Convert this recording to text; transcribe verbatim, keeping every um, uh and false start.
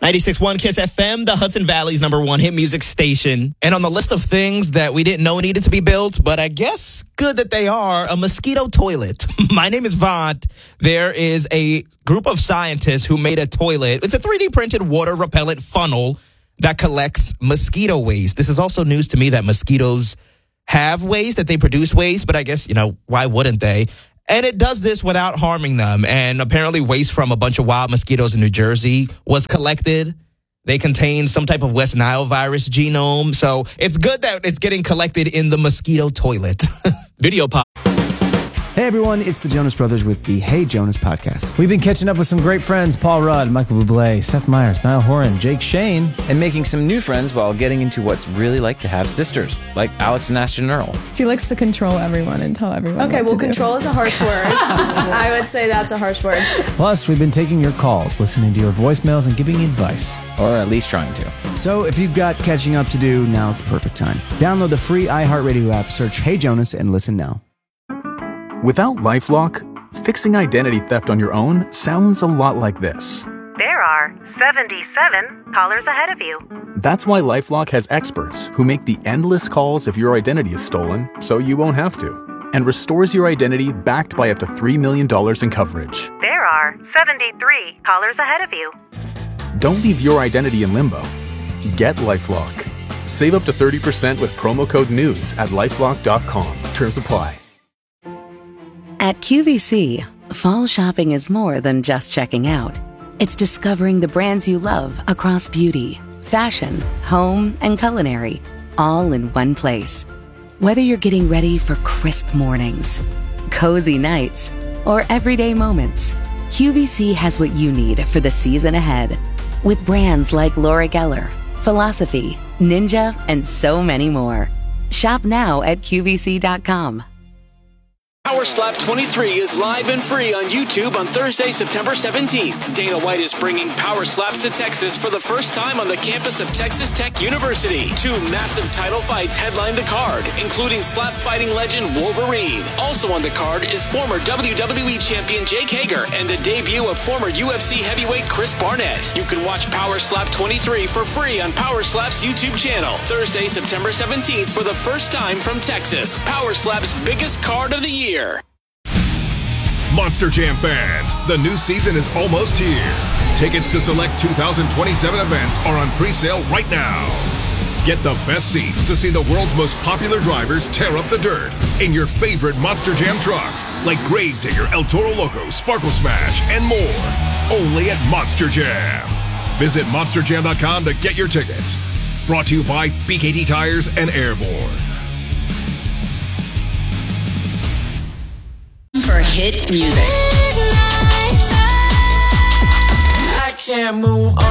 ninety-six point one Kiss F M, the Hudson Valley's number one hit music station. And on the list of things that we didn't know needed to be built, but I guess good that they are, a mosquito toilet. My name is Vaunt. There is a group of scientists who made a toilet. It's a three D printed water repellent funnel that collects mosquito waste. This is also news to me that mosquitoes have waste, that they produce waste, but I guess, you know, why wouldn't they? And it does this without harming them. And apparently waste from a bunch of wild mosquitoes in New Jersey was collected. They contain some type of West Nile virus genome. So it's good that it's getting collected in the mosquito toilet. Video pop. Hey everyone, it's the Jonas Brothers with the Hey Jonas podcast. We've been catching up with some great friends, Paul Rudd, Michael Bublé, Seth Meyers, Niall Horan, Jake Shane, and making some new friends while getting into what's really like to have sisters, like Alex and Ashton Earl. She likes to control everyone and tell everyone Okay, what well, to control do. is a harsh word. I would say that's a harsh word. Plus, we've been taking your calls, listening to your voicemails, and giving you advice. Or at least trying to. So if you've got catching up to do, now's the perfect time. Download the free iHeartRadio app, search Hey Jonas, and listen now. Without LifeLock, fixing identity theft on your own sounds a lot like this. There are seventy-seven callers ahead of you. That's why LifeLock has experts who make the endless calls if your identity is stolen, so you won't have to, and restores your identity backed by up to three million dollars in coverage. There are seventy-three callers ahead of you. Don't leave your identity in limbo. Get LifeLock. Save up to thirty percent with promo code NEWS at lifelock dot com. Terms apply. At Q V C, fall shopping is more than just checking out. It's discovering the brands you love across beauty, fashion, home, and culinary, all in one place. Whether you're getting ready for crisp mornings, cozy nights, or everyday moments, Q V C has what you need for the season ahead. With brands like Laura Geller, Philosophy, Ninja, and so many more. Shop now at Q V C dot com. Power Slap twenty-three is live and free on YouTube on Thursday, September seventeenth. Dana White is bringing Power Slaps to Texas for the first time on the campus of Texas Tech University. Two massive title fights headline the card, including slap fighting legend Wolverine. Also on the card is former W W E champion Jake Hager and the debut of former U F C heavyweight Chris Barnett. You can watch Power Slap twenty-three for free on Power Slap's YouTube channel. Thursday, September seventeenth for the first time from Texas. Power Slap's biggest card of the year. Monster Jam fans, the new season is almost here. Tickets to select two thousand twenty-seven events are on pre-sale right now. Get the best seats to see the world's most popular drivers tear up the dirt in your favorite Monster Jam trucks, like Gravedigger, El Toro Loco, Sparkle Smash, and more. Only at Monster Jam. Visit monster jam dot com to get your tickets. Brought to you by B K T Tires and Airborne. For hit music. I can't move on.